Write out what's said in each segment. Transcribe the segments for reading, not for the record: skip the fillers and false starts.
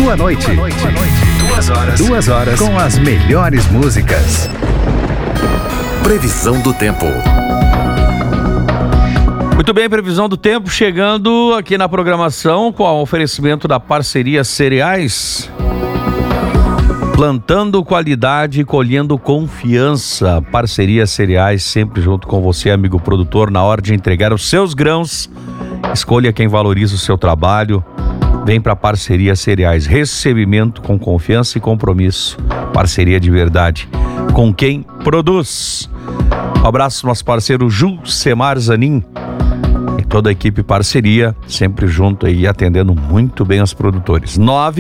Tua noite. 2 horas com as melhores músicas. Previsão do tempo. Muito bem, previsão do tempo chegando aqui na programação com o oferecimento da Parceria Cereais. Plantando qualidade e colhendo confiança. Parceria Cereais, sempre junto com você, amigo produtor, na hora de entregar os seus grãos. Escolha quem valoriza o seu trabalho. Vem para Parceria Cereais. Recebimento com confiança e compromisso. Parceria de verdade com quem produz. Um abraço nosso parceiro Jusemar Zanin e toda a equipe Parceria, sempre junto aí, atendendo muito bem os produtores.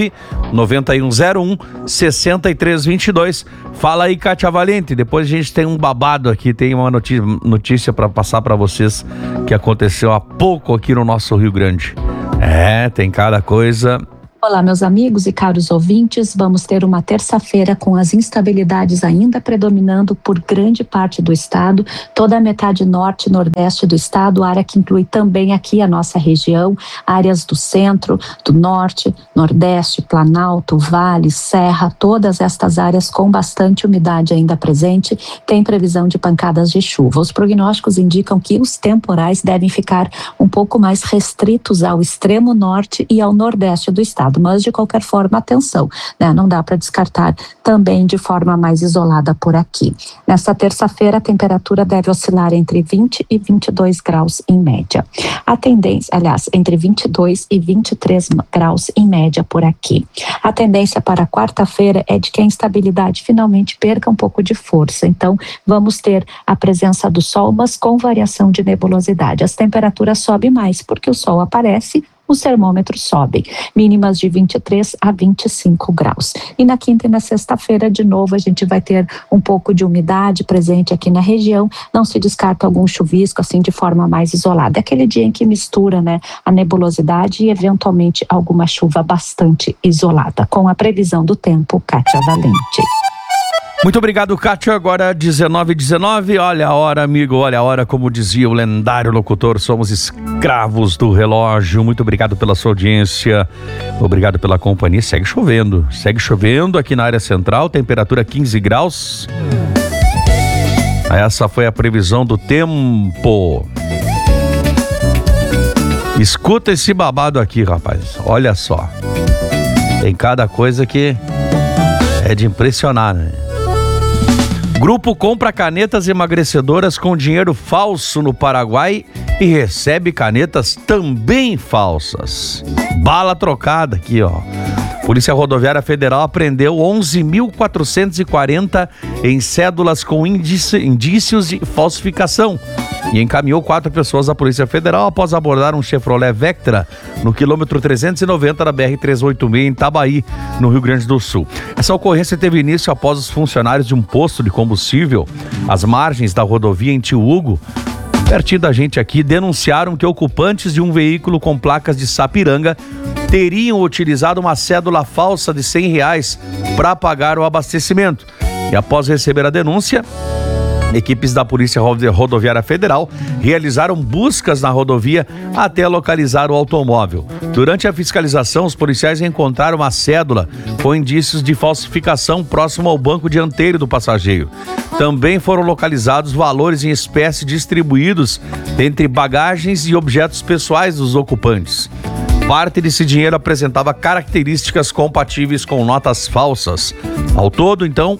99101-6322. Fala aí, Kátia Valente. Depois a gente tem um babado aqui, tem uma notícia para passar para vocês que aconteceu há pouco aqui no nosso Rio Grande. Tem cada coisa. Olá, meus amigos e caros ouvintes, vamos ter uma terça-feira com as instabilidades ainda predominando por grande parte do estado, toda a metade norte e nordeste do estado, área que inclui também aqui a nossa região, áreas do centro, do norte, nordeste, Planalto, Vale, Serra, todas estas áreas com bastante umidade ainda presente, tem previsão de pancadas de chuva. Os prognósticos indicam que os temporais devem ficar um pouco mais restritos ao extremo norte e ao nordeste do estado. Mas de qualquer forma, atenção, né? Não dá para descartar também de forma mais isolada por aqui. Nesta terça-feira, a temperatura deve oscilar entre 20 e 22 graus em média. A tendência, aliás, entre 22 e 23 graus em média por aqui. A tendência para quarta-feira é de que a instabilidade finalmente perca um pouco de força. Então, vamos ter a presença do sol, mas com variação de nebulosidade. As temperaturas sobem mais porque o sol aparece, os termômetros sobem, mínimas de 23 a 25 graus. E na quinta e na sexta-feira, de novo, a gente vai ter um pouco de umidade presente aqui na região. Não se descarta algum chuvisco, assim, de forma mais isolada. É aquele dia em que mistura, né, a nebulosidade e, eventualmente, alguma chuva bastante isolada. Com a previsão do tempo, Kátia Valente. Muito obrigado, Kátia. Agora 19h19, olha a hora, amigo, olha a hora, como dizia o lendário locutor, somos escravos do relógio. Muito obrigado pela sua audiência, obrigado pela companhia. Segue chovendo aqui na área central, temperatura 15 graus. Essa foi a previsão do tempo. Escuta esse babado aqui, rapaz, olha só. Tem cada coisa que é de impressionar, né? Grupo compra canetas emagrecedoras com dinheiro falso no Paraguai e recebe canetas também falsas. Bala trocada aqui, ó. Polícia Rodoviária Federal apreendeu 11.440 em cédulas com indícios de falsificação e encaminhou 4 pessoas à Polícia Federal após abordar um Chevrolet Vectra no quilômetro 390 da BR-386 em Itabaí, no Rio Grande do Sul. Essa ocorrência teve início após os funcionários de um posto de combustível às margens da rodovia em Tio Hugo, pertinho da gente aqui, denunciaram que ocupantes de um veículo com placas de Sapiranga teriam utilizado uma cédula falsa de R$100 para pagar o abastecimento. E após receber a denúncia, equipes da Polícia Rodoviária Federal realizaram buscas na rodovia até localizar o automóvel. Durante a fiscalização, os policiais encontraram uma cédula com indícios de falsificação próximo ao banco dianteiro do passageiro. Também foram localizados valores em espécie distribuídos entre bagagens e objetos pessoais dos ocupantes. Parte desse dinheiro apresentava características compatíveis com notas falsas. Ao todo, então,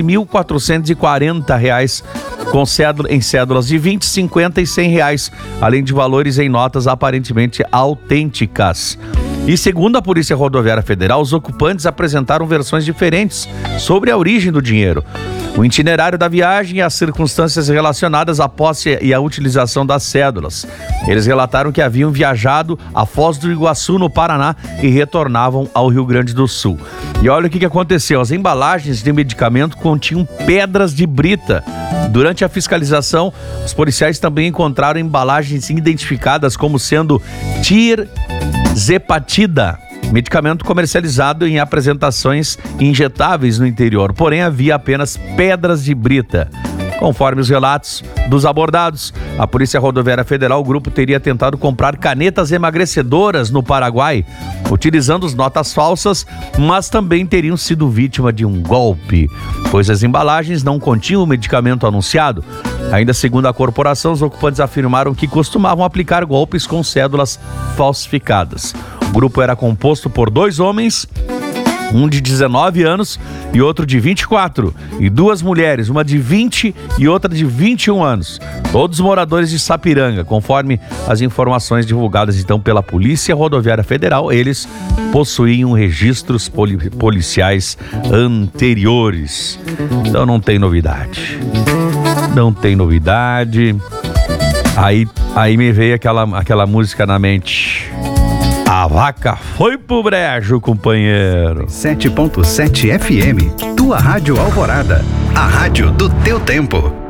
R$11.440 em cédulas de 20, 50 e R$100, além de valores em notas aparentemente autênticas. E segundo a Polícia Rodoviária Federal, os ocupantes apresentaram versões diferentes sobre a origem do dinheiro, o itinerário da viagem e as circunstâncias relacionadas à posse e à utilização das cédulas. Eles relataram que haviam viajado a Foz do Iguaçu, no Paraná, e retornavam ao Rio Grande do Sul. E olha o que aconteceu: as embalagens de medicamento continham pedras de brita. Durante a fiscalização, os policiais também encontraram embalagens identificadas como sendo tirzepatida, medicamento comercializado em apresentações injetáveis no interior, porém havia apenas pedras de brita. Conforme os relatos dos abordados, a Polícia Rodoviária Federal, o grupo teria tentado comprar canetas emagrecedoras no Paraguai, utilizando as notas falsas, mas também teriam sido vítima de um golpe, pois as embalagens não continham o medicamento anunciado. Ainda segundo a corporação, os ocupantes afirmaram que costumavam aplicar golpes com cédulas falsificadas. O grupo era composto por 2 homens, um de 19 anos e outro de 24, e 2 mulheres, uma de 20 e outra de 21 anos, todos moradores de Sapiranga. Conforme as informações divulgadas então pela Polícia Rodoviária Federal, eles possuíam registros policiais anteriores. Então não tem novidade. Não tem novidade. Aí me veio aquela música na mente. A vaca foi pro brejo, companheiro. 7.7 FM, tua Rádio Alvorada, a rádio do teu tempo.